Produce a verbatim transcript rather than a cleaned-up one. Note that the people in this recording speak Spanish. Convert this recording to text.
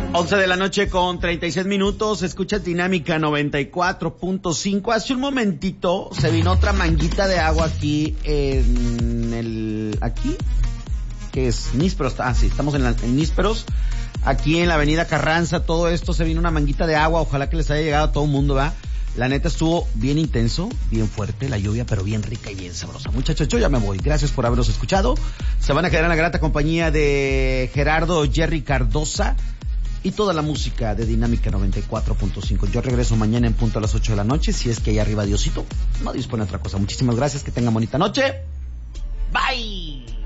once de la noche con treinta y seis minutos, escuchas Dinámica noventa y cuatro punto cinco. Hace un momentito se vino otra manguita de agua aquí en el... ¿Aquí? ¿Qué es? Nísperos. Ah, sí, estamos en, la, en Nísperos. Aquí en la avenida Carranza, todo esto, se vino una manguita de agua. Ojalá que les haya llegado a todo el mundo, ¿va? La neta estuvo bien intenso, bien fuerte la lluvia, pero bien rica y bien sabrosa. Muchachos, yo ya me voy. Gracias por habernos escuchado. Se van a quedar en la grata compañía de Gerardo Jerry Cardosa y toda la música de Dinámica noventa y cuatro punto cinco. Yo regreso mañana en punto a las ocho de la noche, si es que ahí arriba Diosito no dispone de otra cosa. Muchísimas gracias, que tengan bonita noche. Bye.